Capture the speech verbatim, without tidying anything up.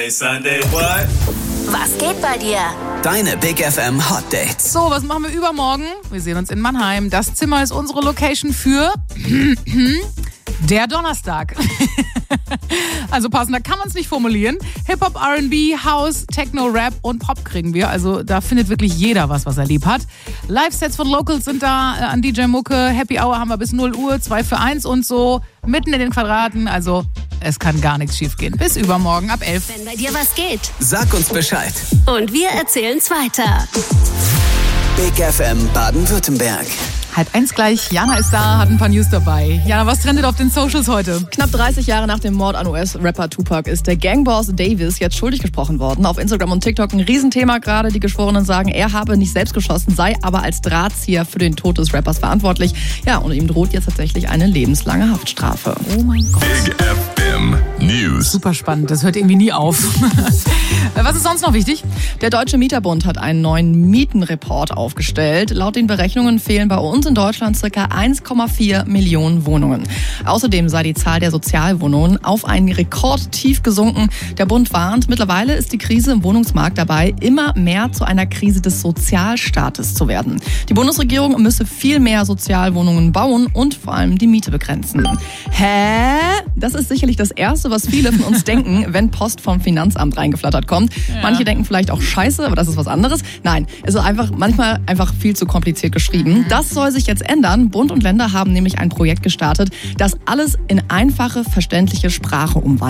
Sunday, what? Was geht bei dir? Deine Big F M Hot Dates. So, was machen wir übermorgen? Wir sehen uns in Mannheim. Das Zimmer ist unsere Location für der Donnerstag. Also passender kann man es nicht formulieren. Hip-Hop, R and B, House, Techno, Rap und Pop kriegen wir. Also da findet wirklich jeder was, was er lieb hat. Live-Sets von Locals sind da äh, an D J Mucke. Happy Hour haben wir bis null Uhr, zwei für eins und so. Mitten in den Quadraten. Also es kann gar nichts schief gehen. Bis übermorgen ab elf. Wenn bei dir was geht. Sag uns Bescheid. Und wir erzählen's weiter. Big F M Baden-Württemberg. Halb eins gleich. Jana ist da, hat ein paar News dabei. Jana, was trendet auf den Socials heute? Knapp dreißig Jahre nach dem Mord an U S-Rapper Tupac ist der Gangboss Davis jetzt schuldig gesprochen worden. Auf Instagram und TikTok ein Riesenthema gerade. Die Geschworenen sagen, er habe nicht selbst geschossen, sei aber als Drahtzieher für den Tod des Rappers verantwortlich. Ja, und ihm droht jetzt tatsächlich eine lebenslange Haftstrafe. Oh mein Gott. Big F M News. Super spannend, das hört irgendwie nie auf. Was ist sonst noch wichtig? Der Deutsche Mieterbund hat einen neuen Mietenreport aufgestellt. Laut den Berechnungen fehlen bei uns in Deutschland ca. eins Komma vier Millionen Wohnungen. Außerdem sei die Zahl der Sozialwohnungen auf einen Rekordtief gesunken. Der Bund warnt, mittlerweile ist die Krise im Wohnungsmarkt dabei, immer mehr zu einer Krise des Sozialstaates zu werden. Die Bundesregierung müsse viel mehr Sozialwohnungen bauen und vor allem die Miete begrenzen. Hä? Das ist sicherlich das Erste, was viele von uns denken, wenn Post vom Finanzamt reingeflattert kommt. Ja. Manche denken vielleicht auch Scheiße, aber das ist was anderes. Nein, es ist einfach manchmal einfach viel zu kompliziert geschrieben. Das soll sich jetzt ändern. Bund und Länder haben nämlich ein Projekt gestartet, das alles in einfache, verständliche Sprache umwandelt.